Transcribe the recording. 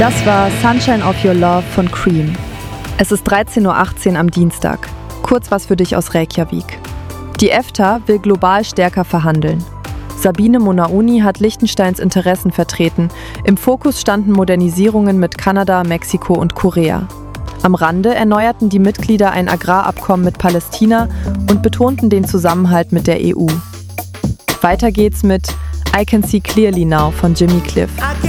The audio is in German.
Das war Sunshine of Your Love von Cream. Es ist 13:18 Uhr am Dienstag. Kurz was für dich aus Reykjavik. Die EFTA will global stärker verhandeln. Sabine Monauni hat Liechtensteins Interessen vertreten. Im Fokus standen Modernisierungen mit Kanada, Mexiko und Korea. Am Rande erneuerten die Mitglieder ein Agrarabkommen mit Palästina und betonten den Zusammenhalt mit der EU. Weiter geht's mit I Can See Clearly Now von Jimmy Cliff.